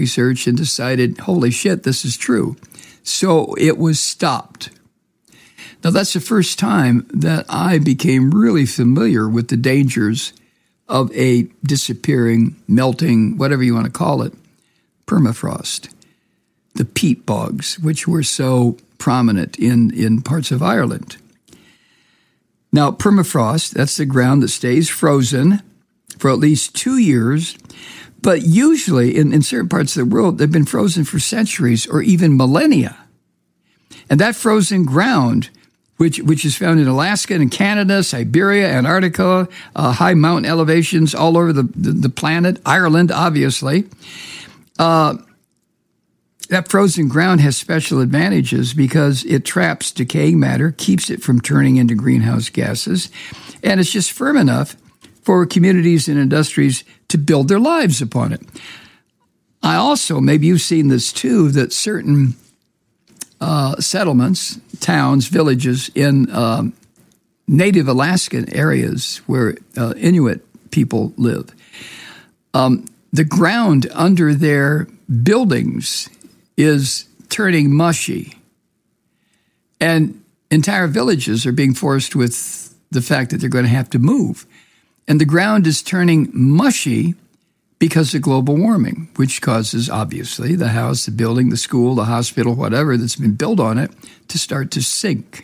research and decided, holy shit, this is true. So it was stopped. Now, that's the first time that I became really familiar with the dangers of a disappearing, melting, whatever you want to call it, permafrost. The peat bogs, which were so prominent in parts of Ireland. Now, permafrost, that's the ground that stays frozen for at least 2 years, but usually in certain parts of the world, they've been frozen for centuries or even millennia. And that frozen ground, which is found in Alaska and Canada, Siberia, Antarctica, high mountain elevations all over the planet, Ireland, obviously. That frozen ground has special advantages because it traps decaying matter, keeps it from turning into greenhouse gases, and it's just firm enough for communities and industries to build their lives upon it. I also, maybe you've seen this too, that certain settlements, towns, villages in native Alaskan areas where Inuit people live, the ground under their buildings is turning mushy. And entire villages are being forced with the fact that they're going to have to move. And the ground is turning mushy because of global warming, which causes, obviously, the house, the building, the school, the hospital, whatever that's been built on it, to start to sink.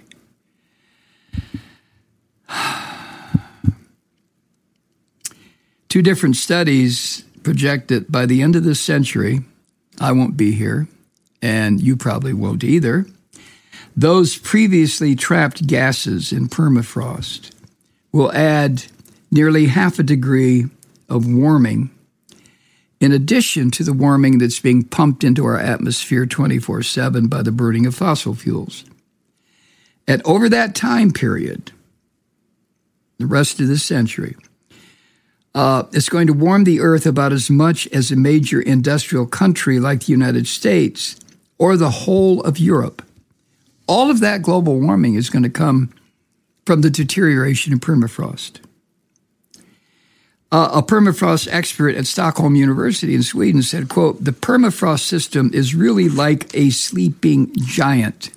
Two different studies project that by the end of this century, I won't be here, and you probably won't either, those previously trapped gases in permafrost will add nearly half a degree of warming in addition to the warming that's being pumped into our atmosphere 24/7 by the burning of fossil fuels. And over that time period, the rest of this century, it's going to warm the earth about as much as a major industrial country like the United States or the whole of Europe. All of that global warming is going to come from the deterioration of permafrost. A permafrost expert at Stockholm University in Sweden said, quote, "The permafrost system is really like a sleeping giant."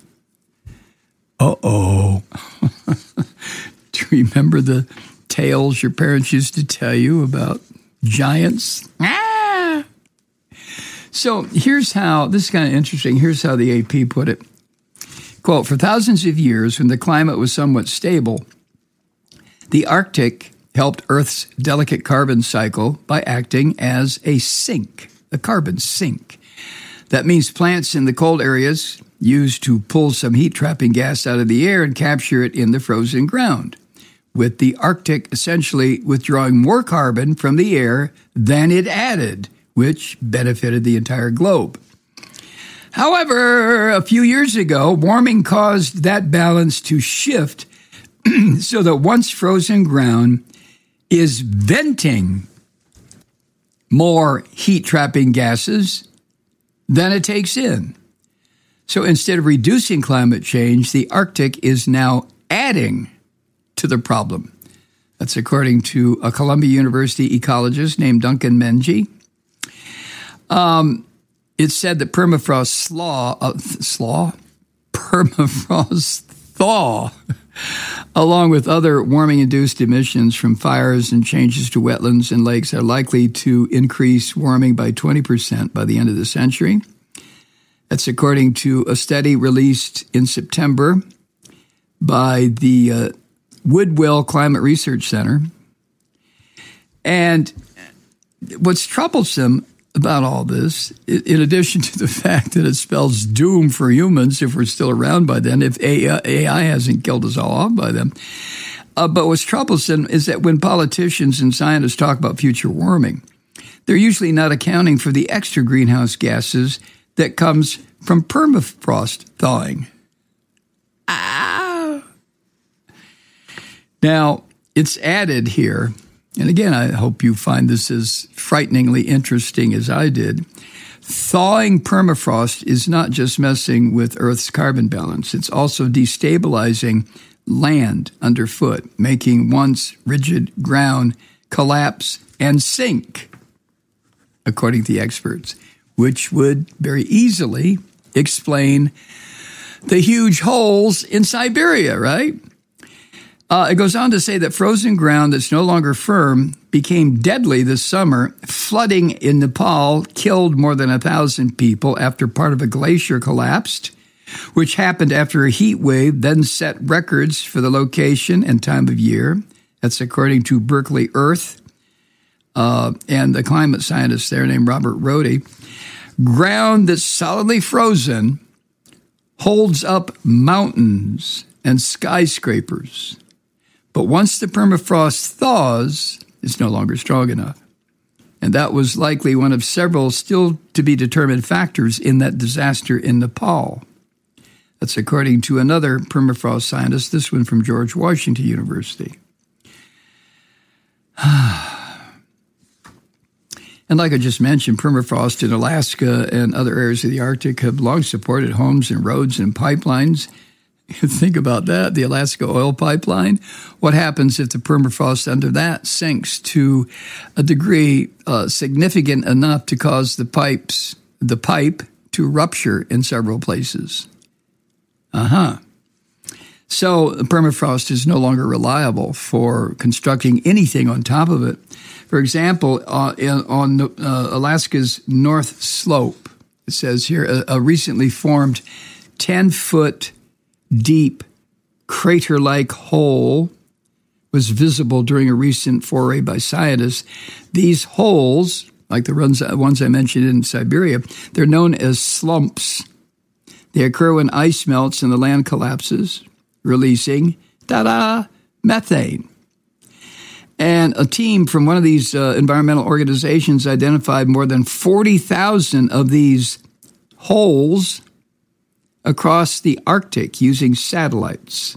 Uh-oh. Do you remember the tales your parents used to tell you about giants? Ah! So here's how, this is kind of interesting, here's how the AP put it. Quote, "For thousands of years, when the climate was somewhat stable, the Arctic helped Earth's delicate carbon cycle by acting as a sink, a carbon sink. That means plants in the cold areas used to pull some heat-trapping gas out of the air and capture it in the frozen ground, with the Arctic essentially withdrawing more carbon from the air than it added, which benefited the entire globe. However, a few years ago, warming caused that balance to shift so that once frozen ground is venting more heat-trapping gases than it takes in. So instead of reducing climate change, the Arctic is now adding to the problem. That's according to a Columbia University ecologist named Duncan Mengy. It said that permafrost thaw, along with other warming-induced emissions from fires and changes to wetlands and lakes, are likely to increase warming by 20% by the end of the century. That's according to a study released in September by the Woodwell Climate Research Center. And what's troublesome about all this, in addition to the fact that it spells doom for humans if we're still around by then, if AI hasn't killed us all off by then. But what's troublesome is that when politicians and scientists talk about future warming, they're usually not accounting for the extra greenhouse gases that comes from permafrost thawing. Ah! Now, it's added here, and again, I hope you find this as frighteningly interesting as I did. Thawing permafrost is not just messing with Earth's carbon balance. It's also destabilizing land underfoot, making once rigid ground collapse and sink, according to the experts, which would very easily explain the huge holes in Siberia, right? It goes on to say that frozen ground that's no longer firm became deadly this summer. Flooding in Nepal killed more than 1,000 people after part of a glacier collapsed, which happened after a heat wave, then set records for the location and time of year. That's according to Berkeley Earth and the climate scientist there named Robert Rohde. Ground that's solidly frozen holds up mountains and skyscrapers. But once the permafrost thaws, it's no longer strong enough. And that was likely one of several still to be determined factors in that disaster in Nepal. That's according to another permafrost scientist, this one from George Washington University. And like I just mentioned, permafrost in Alaska and other areas of the Arctic have long supported homes and roads and pipelines. Think about that, the Alaska oil pipeline. What happens if the permafrost under that sinks to a degree significant enough to cause the pipe to rupture in several places? So permafrost is no longer reliable for constructing anything on top of it. For example, on Alaska's North Slope, it says here, a recently formed 10-foot deep crater-like hole was visible during a recent foray by scientists. These holes, like the ones I mentioned in Siberia, they're known as slumps. They occur when ice melts and the land collapses, releasing, methane. And a team from one of these environmental organizations identified more than 40,000 of these holes across the Arctic using satellites.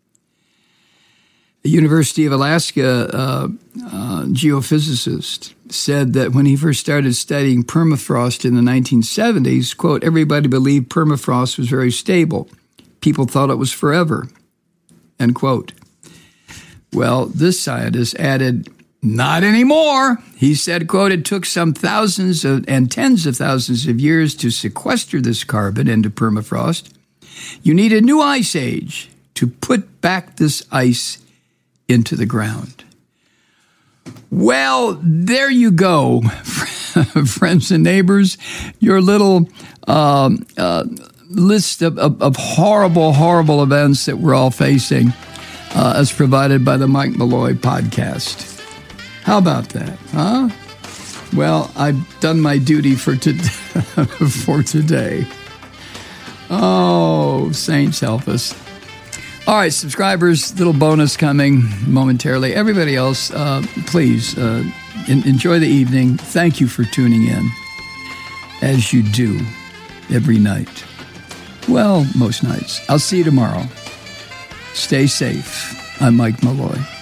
The University of Alaska geophysicist said that when he first started studying permafrost in the 1970s, quote, everybody believed permafrost was very stable. People thought it was forever, end quote. Well, this scientist added, not anymore. He said, quote, it took some thousands and tens of thousands of years to sequester this carbon into permafrost. You need a new ice age to put back this ice into the ground. Well, there you go, friends and neighbors. Your little list of horrible, horrible events that we're all facing as provided by the Mike Malloy podcast. How about that, huh? Well, I've done my duty for today. Oh, saints help us. All right, subscribers, little bonus coming momentarily. Everybody else, please enjoy the evening. Thank you for tuning in, as you do every night. Well, most nights. I'll see you tomorrow. Stay safe. I'm Mike Malloy.